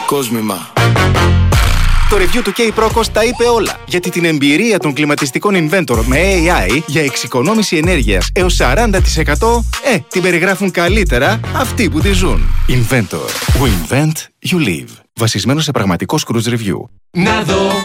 κόσμημα. Το review του K-Procos τα είπε όλα, γιατί την εμπειρία των κλιματιστικών Inventor με AI για εξοικονόμηση ενέργειας έως 40% την περιγράφουν καλύτερα αυτοί που τη ζουν. Inventor. We invent, you live. Βασισμένο σε πραγματικό Cruise Review. Να δω